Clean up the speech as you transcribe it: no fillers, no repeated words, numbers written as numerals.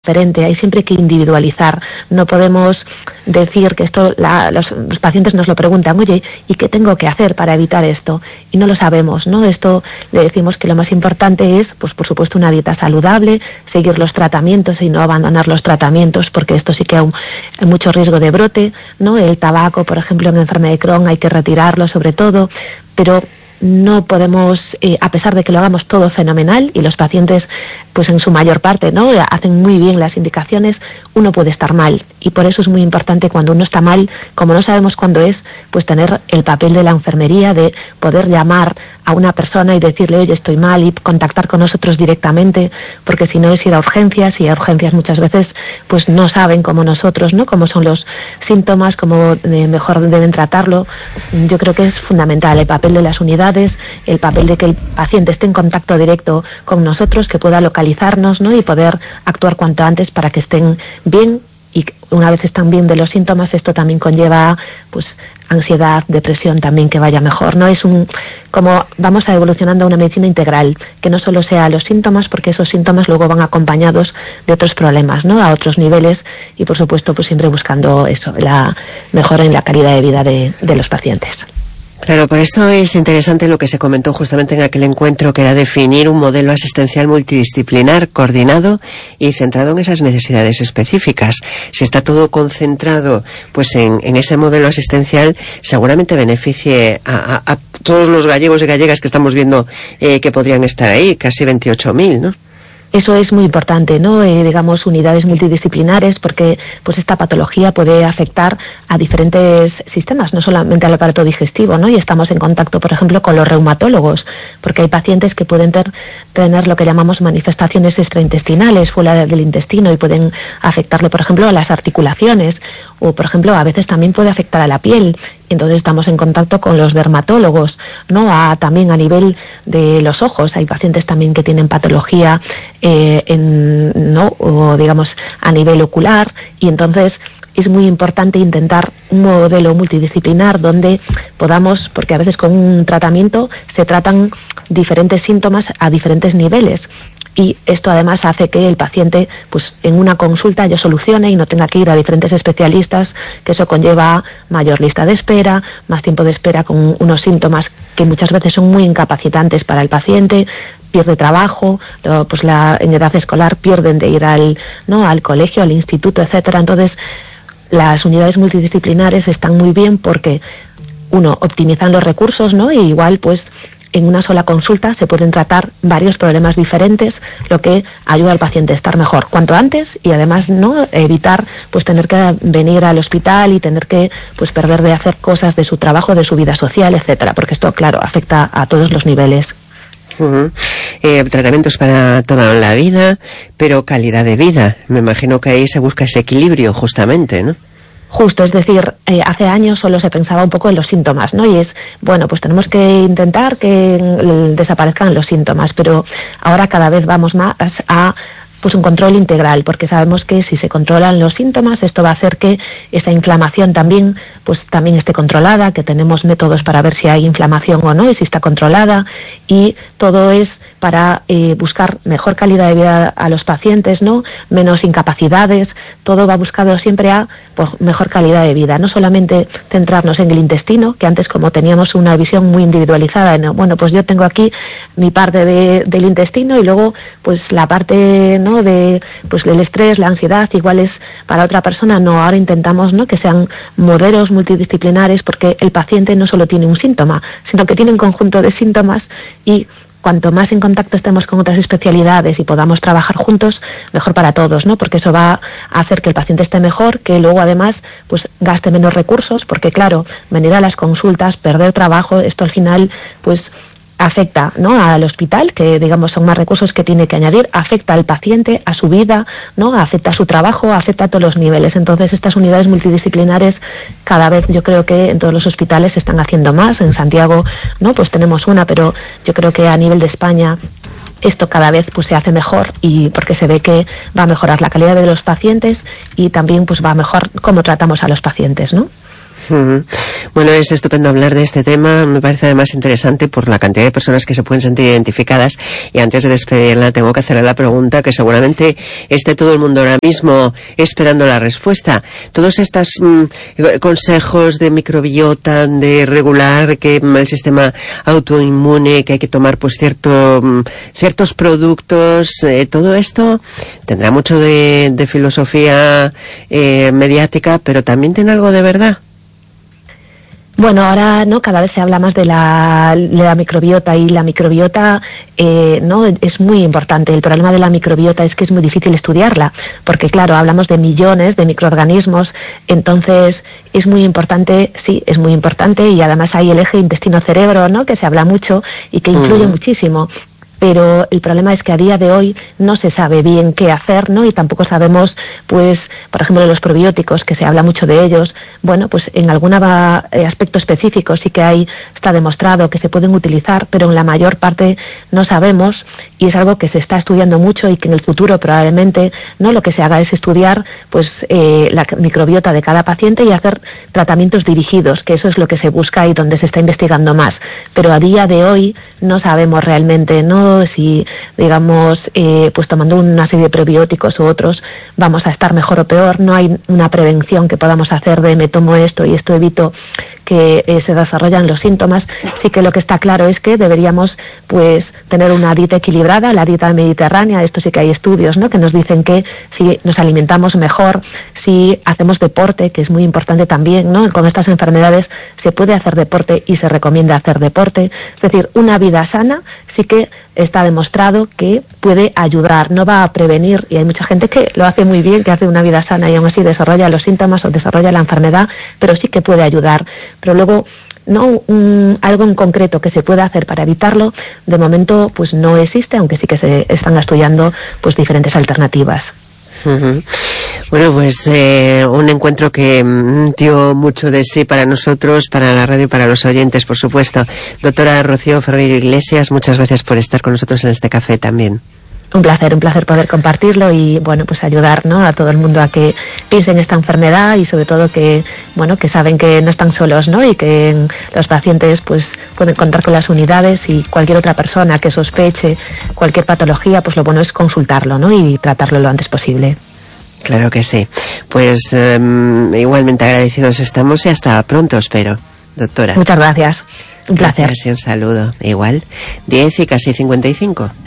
diferente, hay siempre que individualizar. No podemos decir que esto, los pacientes nos lo preguntan, oye, ¿y qué tengo que hacer para evitar esto? Y no lo sabemos, ¿no? Esto le decimos que lo más importante es, pues por supuesto, una dieta saludable, seguir los tratamientos y no abandonar los tratamientos, porque esto sí que hay mucho riesgo de brote, ¿no? El tabaco, por ejemplo, en enfermedad de Crohn hay que retirarlo sobre todo, pero no podemos, a pesar de que lo hagamos todo fenomenal y los pacientes, pues en su mayor parte, ¿no?, hacen muy bien las indicaciones, uno puede estar mal. Y por eso es muy importante cuando uno está mal, como no sabemos cuándo es, pues tener el papel de la enfermería, de poder llamar a una persona y decirle, oye, estoy mal, y contactar con nosotros directamente, porque si no es ir a urgencias, y a urgencias muchas veces pues no saben como nosotros, ¿no?, cómo son los síntomas, cómo mejor deben tratarlo. Yo creo que es fundamental el papel de las unidades, el papel de que el paciente esté en contacto directo con nosotros, que pueda localizarnos, ¿no?, y poder actuar cuanto antes para que estén bien. Y una vez están bien de los síntomas, esto también conlleva pues ansiedad, depresión también, que vaya mejor, ¿no? Es como vamos a evolucionando a una medicina integral, que no solo sea los síntomas, porque esos síntomas luego van acompañados de otros problemas, ¿no?, a otros niveles, y por supuesto pues siempre buscando eso, la mejora en la calidad de vida de los pacientes. Claro, por eso es interesante lo que se comentó justamente en aquel encuentro, que era definir un modelo asistencial multidisciplinar, coordinado y centrado en esas necesidades específicas. Si está todo concentrado pues en ese modelo asistencial, seguramente beneficie a todos los gallegos y gallegas que estamos viendo que podrían estar ahí, casi 28.000, ¿no? Eso es muy importante, ¿no? Digamos, unidades multidisciplinares, porque pues esta patología puede afectar a diferentes sistemas, no solamente al aparato digestivo, ¿no? Y estamos en contacto, por ejemplo, con los reumatólogos, porque hay pacientes que pueden tener lo que llamamos manifestaciones extraintestinales fuera del intestino, y pueden afectarle, por ejemplo, a las articulaciones, o, por ejemplo, a veces también puede afectar a la piel. Entonces estamos en contacto con los dermatólogos, ¿no? También a nivel de los ojos, hay pacientes también que tienen patología, ¿no?, o digamos a nivel ocular, y entonces es muy importante intentar un modelo multidisciplinar donde podamos, porque a veces con un tratamiento se tratan diferentes síntomas a diferentes niveles. Y esto además hace que el paciente pues en una consulta ya solucione y no tenga que ir a diferentes especialistas, que eso conlleva mayor lista de espera, más tiempo de espera con unos síntomas que muchas veces son muy incapacitantes para el paciente, pierde trabajo, pues en edad escolar pierden de ir al colegio, al instituto, etcétera. Entonces las unidades multidisciplinares están muy bien porque, uno, optimizan los recursos, ¿no? Y igual pues en una sola consulta se pueden tratar varios problemas diferentes, lo que ayuda al paciente a estar mejor cuanto antes, y además no evitar pues tener que venir al hospital y tener que pues perder de hacer cosas de su trabajo, de su vida social, etcétera, porque esto, claro, afecta a todos los niveles. Tratamientos para toda la vida, pero calidad de vida. Me imagino que ahí se busca ese equilibrio justamente, ¿no? Justo, es decir, hace años solo se pensaba un poco en los síntomas, ¿no? Y es, bueno, pues tenemos que intentar que desaparezcan los síntomas, pero ahora cada vez vamos más a pues un control integral, porque sabemos que si se controlan los síntomas, esto va a hacer que esa inflamación también esté controlada, que tenemos métodos para ver si hay inflamación o no y si está controlada, y todo es para buscar mejor calidad de vida a los pacientes, ¿no? Menos incapacidades, todo va buscado siempre a mejor calidad de vida, no solamente centrarnos en el intestino, que antes como teníamos una visión muy individualizada, ¿no? Bueno, pues yo tengo aquí mi parte del intestino y luego pues la parte, ¿no?, de pues el estrés, la ansiedad, igual es para otra persona. No, ahora intentamos, ¿no?, que sean modelos multidisciplinares, porque el paciente no solo tiene un síntoma, sino que tiene un conjunto de síntomas, y cuanto más en contacto estemos con otras especialidades y podamos trabajar juntos, mejor para todos, ¿no? Porque eso va a hacer que el paciente esté mejor, que luego además pues gaste menos recursos, porque claro, venir a las consultas, perder trabajo, esto al final pues afecta, ¿no?, al hospital, que digamos son más recursos que tiene que añadir, afecta al paciente, a su vida, ¿no?, afecta a su trabajo, afecta a todos los niveles. Entonces estas unidades multidisciplinares cada vez yo creo que en todos los hospitales se están haciendo más. En Santiago, ¿no?, pues tenemos una, pero yo creo que a nivel de España esto cada vez pues se hace mejor, y porque se ve que va a mejorar la calidad de los pacientes y también pues va a mejorar cómo tratamos a los pacientes, ¿no? Bueno, es estupendo hablar de este tema. Me parece además interesante por la cantidad de personas que se pueden sentir identificadas. Y antes de despedirla, tengo que hacerle la pregunta que seguramente esté todo el mundo ahora mismo esperando la respuesta. Todos estos consejos de microbiota, de regular que el sistema autoinmune, que hay que tomar pues ciertos productos, todo esto tendrá mucho de filosofía mediática, pero también tiene algo de verdad. Bueno, ahora no, cada vez se habla más de la microbiota, y la microbiota no es muy importante. El problema de la microbiota es que es muy difícil estudiarla, porque claro, hablamos de millones de microorganismos, entonces es muy importante, sí, es muy importante, y además hay el eje intestino-cerebro, ¿no?, que se habla mucho y que influye muchísimo. Pero el problema es que a día de hoy no se sabe bien qué hacer, ¿no? Y tampoco sabemos, pues, por ejemplo, los probióticos, que se habla mucho de ellos, bueno, pues en algún aspecto específico sí que está demostrado que se pueden utilizar, pero en la mayor parte no sabemos, y es algo que se está estudiando mucho y que en el futuro probablemente, ¿no?, lo que se haga es estudiar, pues, la microbiota de cada paciente y hacer tratamientos dirigidos, que eso es lo que se busca y donde se está investigando más. Pero a día de hoy no sabemos realmente, ¿no?, si, digamos, pues tomando una serie de prebióticos u otros vamos a estar mejor o peor. No hay una prevención que podamos hacer de me tomo esto y esto evito que se desarrollan los síntomas. Sí que lo que está claro es que deberíamos, pues, tener una dieta equilibrada, la dieta mediterránea. Esto sí que hay estudios, ¿no?, que nos dicen que si nos alimentamos mejor, si hacemos deporte, que es muy importante también, ¿no?, con estas enfermedades se puede hacer deporte y se recomienda hacer deporte. Es decir, una vida sana sí que está demostrado que puede ayudar, no va a prevenir, y hay mucha gente que lo hace muy bien, que hace una vida sana y aún así desarrolla los síntomas o desarrolla la enfermedad, pero sí que puede ayudar. Pero luego, no algo en concreto que se pueda hacer para evitarlo, de momento pues no existe, aunque sí que se están estudiando pues diferentes alternativas. Bueno, pues un encuentro que dio mucho de sí para nosotros, para la radio y para los oyentes, por supuesto. Doctora Rocío Ferreiro Iglesias, muchas gracias por estar con nosotros en este café también. Un placer poder compartirlo y, bueno, pues ayudar, ¿no?, a todo el mundo a que piense en esta enfermedad y sobre todo que, bueno, que saben que no están solos, ¿no?, y que los pacientes pues pueden contar con las unidades, y cualquier otra persona que sospeche cualquier patología, pues lo bueno es consultarlo, ¿no?, y tratarlo lo antes posible. Claro que sí. Pues igualmente agradecidos estamos y hasta pronto, espero, doctora. Muchas gracias. Un placer. Gracias y un saludo. Igual, 10 y casi 55.